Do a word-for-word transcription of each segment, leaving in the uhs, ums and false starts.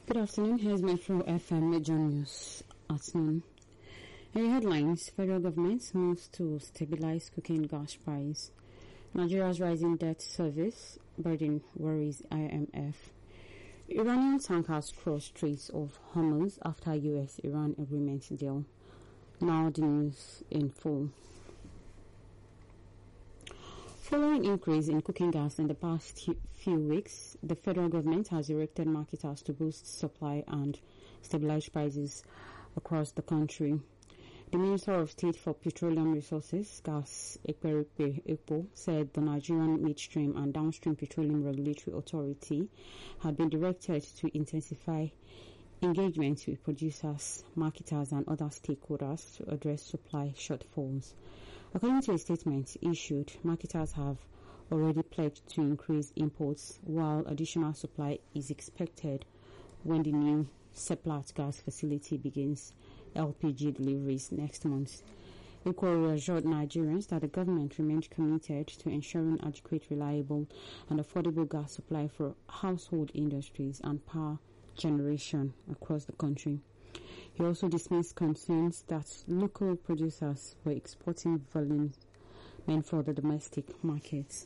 Good afternoon. Here's Metro F M Major News at noon. In the headlines, federal government moves to stabilize cooking gas price. Nigeria's rising debt service burden worries I M F. Iranian tankers cross Straits of Hormuz after U S Iran agreement deal. Now the news in full. Following increase in cooking gas in the past few weeks, the federal government has directed marketers to boost supply and stabilize prices across the country. The Minister of State for Petroleum Resources, Gas Ekperepe Ekpo, said the Nigerian Midstream and Downstream Petroleum Regulatory Authority had been directed to intensify engagement with producers, marketers and other stakeholders to address supply shortfalls. According to a statement issued, marketers have already pledged to increase imports, while additional supply is expected when the new Seplat gas facility begins L P G deliveries next month. Ekpo assured Nigerians that the government remained committed to ensuring adequate, reliable and affordable gas supply for household industries and power generation across the country. He also dismissed concerns that local producers were exporting volumes meant for the domestic markets.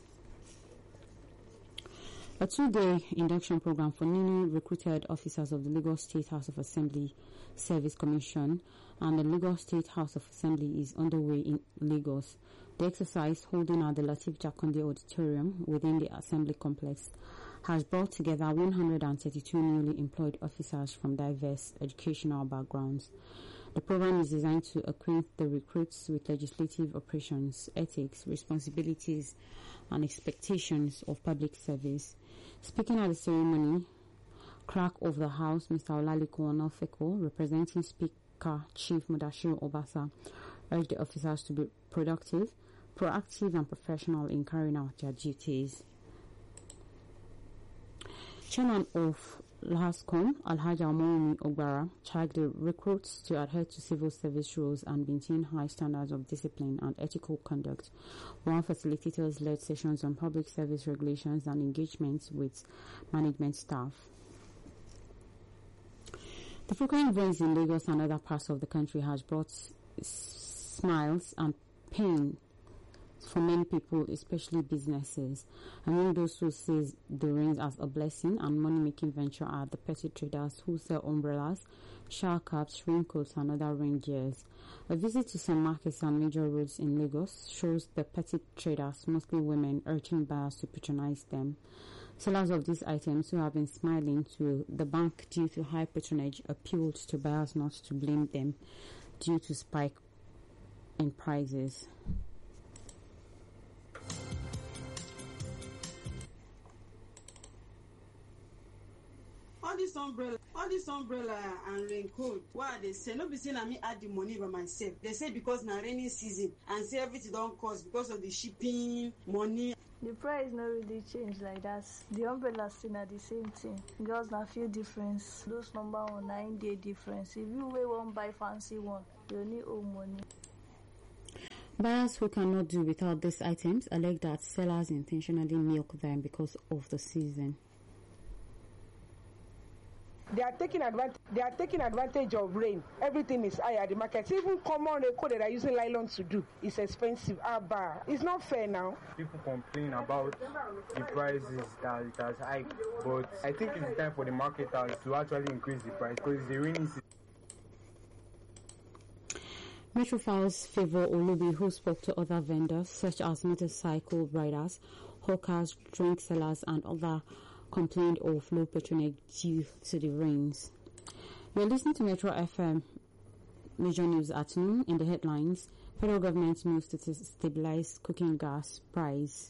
A two-day induction program for newly recruited officers of the Lagos State House of Assembly Service Commission and the Lagos State House of Assembly is underway in Lagos. The exercise, holding at the Lateef Jakonde Auditorium within the Assembly Complex, has brought together one hundred thirty-two newly employed officers from diverse educational backgrounds. The program is designed to acquaint the recruits with legislative operations, ethics, responsibilities, and expectations of public service. Speaking at the ceremony, Clerk of the House, Mister Olaliko Onofeko, representing Speaker Chief Mudashiru Obasa, urged the officers to be productive, proactive, and professional in carrying out their duties. Chairman of LASCOM, Alhaji Omowumi Ogbara, charged the recruits to adhere to civil service rules and maintain high standards of discipline and ethical conduct, while facilitators led sessions on public service regulations and engagements with management staff. The frequent rains in Lagos and other parts of the country has brought smiles and pain for many people, especially businesses. Among those who see the rains as a blessing and money-making venture are the petty traders who sell umbrellas, shower caps, raincoats, and other rain gears. A visit to some markets and major roads in Lagos shows the petty traders, mostly women, urging buyers to patronize them. Sellers of these items, who have been smiling to the bank due to high patronage, appealed to buyers not to blame them due to spike in prices. All this umbrella, all this umbrella and raincoat, why they say no be saying I me add the money by myself. They say because now rainy season and say everything don't cost because of the shipping money. The price not really change like that. The umbrella still are the same thing. Just a few difference. Those number one nine day difference. If you will one buy fancy one, you need owe money. Buyers who cannot do without these items allege that sellers intentionally milk them because of the season. They are taking advantage. They are taking advantage of rain. Everything is high at the market. Even common record that are using nylon to do is expensive. Abba, it's not fair now. People complain about the prices that it has hiked, but I think it's time for the marketers to actually increase the price because it's a rainy season. Metrofiles favor Olubi, who spoke to other vendors such as motorcycle riders, hawkers, drink sellers, and other complained of low patronage due to the rains. You're listening to Metro F M Major News at noon. In the headlines, federal government moves to stabilize cooking gas price.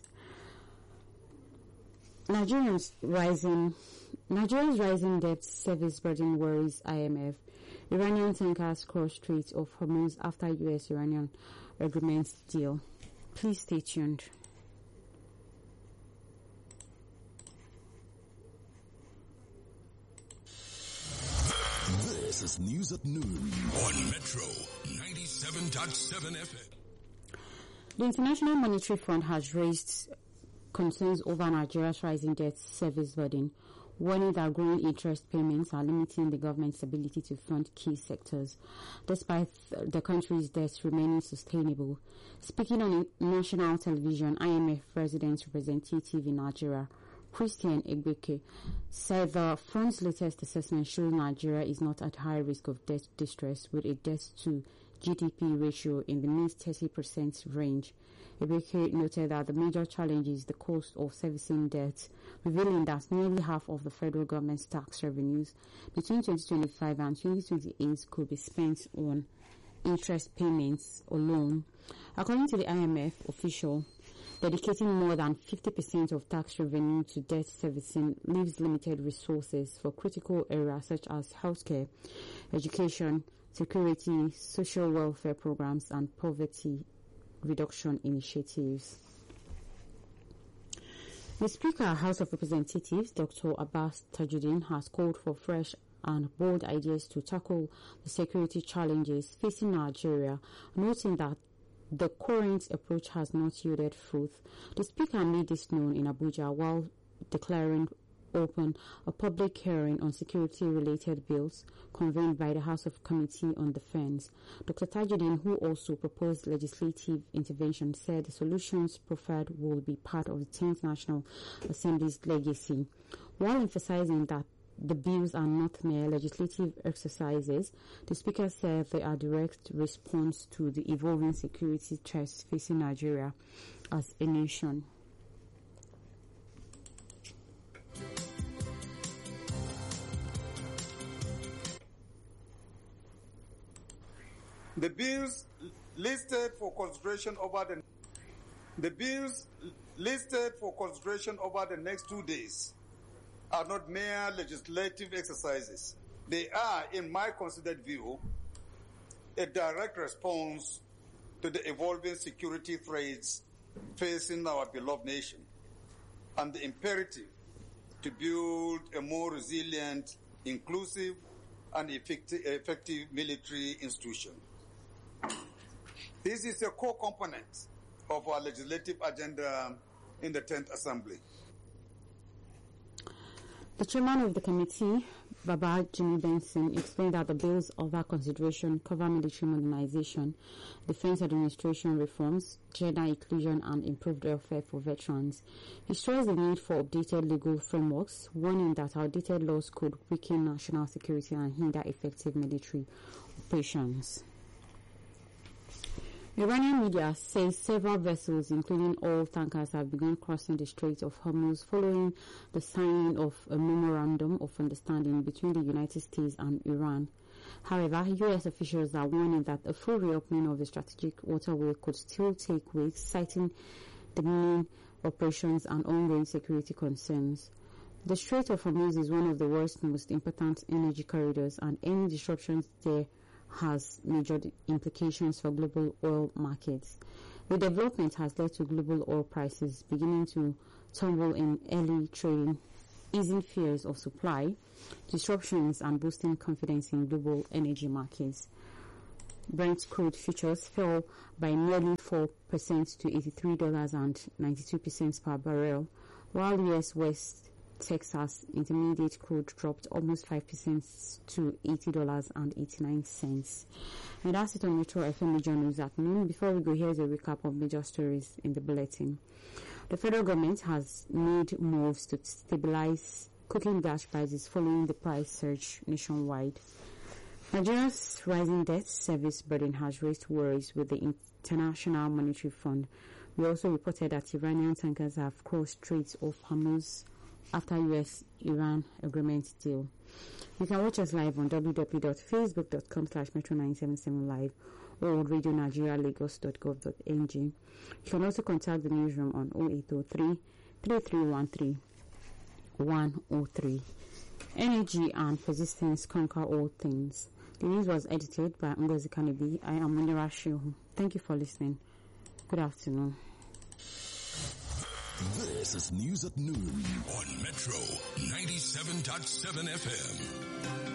Nigerians rising Nigeria's rising debt service burden worries I M F. Iranian tankers cross Straits of Hormuz after U S Iranian agreement deal. Please stay tuned. This is News at Noon on Metro ninety-seven point seven F M. The International Monetary Fund has raised concerns over Nigeria's rising debt service burden, warning that growing interest payments are limiting the government's ability to fund key sectors, despite the country's debt remaining sustainable. Speaking on national television, I M F President Representative in Nigeria, Christian Egbeke, said the fund's latest assessment shows Nigeria is not at high risk of debt distress, with a debt to G D P ratio in the mid thirty percent range. Egbeke noted that the major challenge is the cost of servicing debt, revealing that nearly half of the federal government's tax revenues between twenty twenty-five and twenty twenty-eight could be spent on interest payments alone. According to the I M F official, dedicating more than fifty percent of tax revenue to debt servicing leaves limited resources for critical areas such as healthcare, education, security, social welfare programs, and poverty reduction initiatives. The Speaker of House of Representatives, Doctor Abbas Tajuddin, has called for fresh and bold ideas to tackle the security challenges facing Nigeria, noting that the current approach has not yielded fruit. The Speaker made this known in Abuja while declaring open a public hearing on security-related bills convened by the House of Committee on Defense. Doctor Tajuddin, who also proposed legislative intervention, said the solutions proffered will be part of the tenth National Assembly's legacy. While emphasizing that the bills are not mere legislative exercises, the Speaker said they are direct response to the evolving security threats facing Nigeria as a nation. The bills listed for consideration over the the bills listed for consideration over the next two days are not mere legislative exercises. They are, in my considered view, a direct response to the evolving security threats facing our beloved nation and the imperative to build a more resilient, inclusive, and effective, effective military institution. This is a core component of our legislative agenda in the tenth Assembly. The chairman of the committee, Baba Jimmy Benson, explained that the bills under consideration cover military modernization, defense administration reforms, gender inclusion, and improved welfare for veterans. He stressed the need for updated legal frameworks, warning that outdated laws could weaken national security and hinder effective military operations. Iranian media says several vessels, including oil tankers, have begun crossing the Strait of Hormuz following the signing of a memorandum of understanding between the United States and Iran. However, U S officials are warning that a full reopening of the strategic waterway could still take weeks, citing the main operations and ongoing security concerns. The Strait of Hormuz is one of the world's most important energy corridors, and any disruptions there has major implications for global oil markets. The development has led to global oil prices beginning to tumble in early trading, easing fears of supply disruptions and boosting confidence in global energy markets. Brent crude futures fell by nearly four percent to eighty-three dollars and ninety-two cents per barrel, while U S West Texas Intermediate crude dropped almost five percent to eighty dollars and eighty-nine cents. And that's it on Metro F M Major News at noon. Before we go, here's a recap of major stories in the bulletin. The federal government has made moves to stabilize cooking gas prices following the price surge nationwide. Nigeria's rising debt service burden has raised worries with the International Monetary Fund. We also reported that Iranian tankers have crossed Strait of Hormuz after U S Iran agreement deal. You can watch us live on w w w dot facebook dot com slash metro nine seven seven live or radio nigeria lagos dot gov dot n g. You can also contact the newsroom on oh eight oh three, three three one three, one oh three. Energy and persistence conquer all things. The news was edited by Ngozi Kanibi. I am Munira Shehu. Thank you for listening. Good afternoon. This is News at Noon on Metro ninety-seven point seven F M.